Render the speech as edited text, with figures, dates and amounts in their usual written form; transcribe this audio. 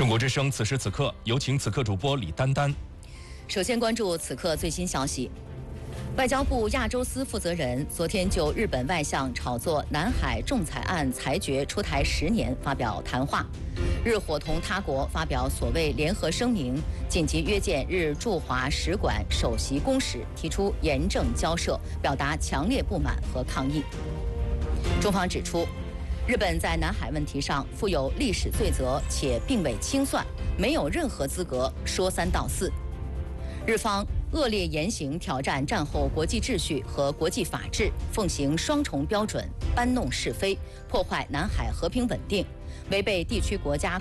中国之声此时此刻，有请此刻主播李丹丹。 首先关注此刻最新消息。外交部亚洲司负责人昨天就日本外相炒作南海仲裁案裁决出台10年发表谈话，日伙同他国发表所谓联合声明，紧急约见日驻华使馆首席公使，提出严正交涉，表达强烈不满和抗议。中方指出，日本在南海问题上负有历史罪责，且并未清算，没有任何资格说三道四。日方恶劣言行挑战战后国际秩序和国际法治，奉行双重标准，搬弄是非，破坏南海和平稳定，违背地区国家